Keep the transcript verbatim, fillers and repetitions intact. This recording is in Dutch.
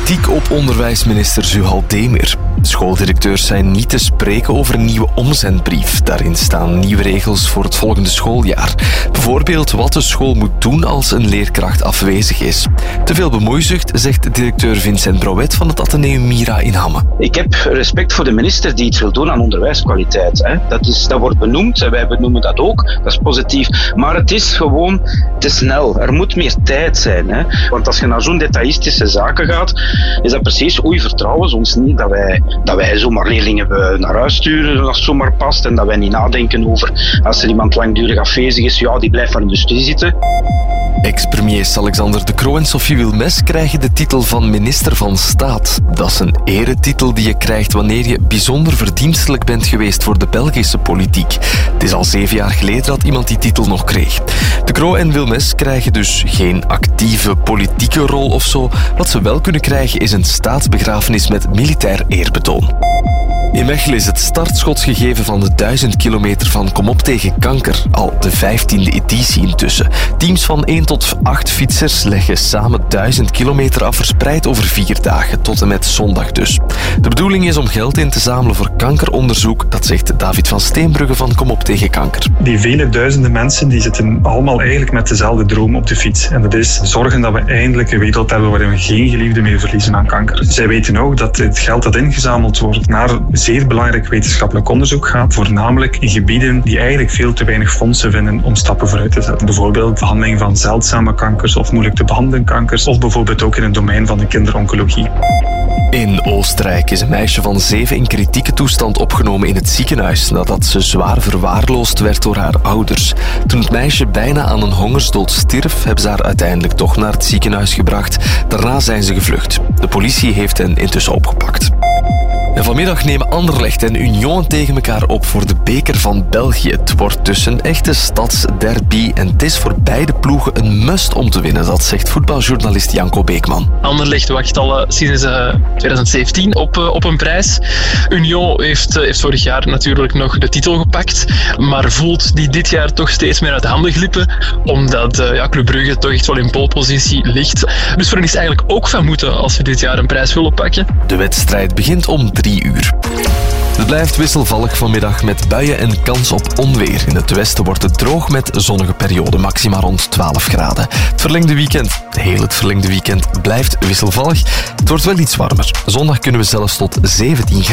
Kritiek op onderwijsminister Zuhal Demer. Schooldirecteurs zijn niet te spreken over een nieuwe omzendbrief. Daarin staan nieuwe regels voor het volgende schooljaar. Bijvoorbeeld wat de school moet doen als een leerkracht afwezig is. Te veel bemoeizucht, zegt directeur Vincent Brouet van het Atheneum Mira in Hamme. Ik heb respect voor de minister die iets wil doen aan onderwijskwaliteit. Hè. Dat, is, dat wordt benoemd en wij benoemen dat ook. Dat is positief. Maar het is gewoon te snel. Er moet meer tijd zijn. Hè. Want als je naar zo'n detaïstische zaken gaat, is dat precies, oei, vertrouwen ze ons niet dat wij, dat wij zomaar leerlingen naar huis sturen als het zomaar past en dat wij niet nadenken over als er iemand langdurig afwezig is, ja, die blijft maar in de studie zitten. Ex-premiers Alexander De Croo en Sophie Wilmès krijgen de titel van minister van Staat. Dat is een eretitel die je krijgt wanneer je bijzonder verdienstelijk bent geweest voor de Belgische politiek. Het is al zeven jaar geleden dat iemand die titel nog kreeg. De Croo en Wilmès krijgen dus geen actieve politieke rol of zo. Wat ze wel kunnen krijgen is een staatsbegrafenis met militair eerbetoon. In Mechelen is het startschot gegeven van de duizend kilometer van Kom op tegen kanker. Al de vijftiende editie intussen. Teams van één tot acht fietsers leggen samen duizend kilometer af, verspreid over vier dagen, tot en met zondag dus. De bedoeling is om geld in te zamelen voor kankeronderzoek, dat zegt David van Steenbrugge van Kom op tegen kanker. Die vele duizenden mensen die zitten allemaal eigenlijk met dezelfde droom op de fiets. En dat is zorgen dat we eindelijk een wereld hebben waarin we geen geliefden meer verliezen aan kanker. Zij weten ook dat het geld dat ingezameld wordt naar zeer belangrijk wetenschappelijk onderzoek gaat, voornamelijk in gebieden die eigenlijk veel te weinig fondsen vinden om stappen vooruit te zetten. Bijvoorbeeld behandeling van zeldzame kankers of moeilijk te behandelen kankers, of bijvoorbeeld ook in het domein van de kinderoncologie. In Oostenrijk is een meisje van zeven in kritieke toestand opgenomen in het ziekenhuis nadat ze zwaar verwaarloosd werd door haar ouders. Toen het meisje bijna aan een hongersdood stierf, hebben ze haar uiteindelijk toch naar het ziekenhuis gebracht. Daarna zijn ze gevlucht. De politie heeft hen intussen opgepakt. En vanmiddag nemen Anderlecht en Union tegen elkaar op voor de beker van België. Het wordt dus een echte stadsderby en het is voor beide ploegen een must om te winnen. Dat zegt voetbaljournalist Janko Beekman. Anderlecht wacht al sinds uh, twintig zeventien op, uh, op een prijs. Union heeft, uh, heeft vorig jaar natuurlijk nog de titel gepakt, maar voelt die dit jaar toch steeds meer uit de handen glippen, omdat uh, ja, Club Brugge toch echt wel in polepositie ligt. Dus voor hen is eigenlijk ook van moeten als we dit jaar een prijs willen pakken. De wedstrijd begint om drie uur. Het blijft wisselvallig vanmiddag met buien en kans op onweer. In het westen wordt het droog met zonnige perioden, maxima rond twaalf graden. Het verlengde weekend, heel het verlengde weekend, blijft wisselvallig. Het wordt wel iets warmer. Zondag kunnen we zelfs tot zeventien graden.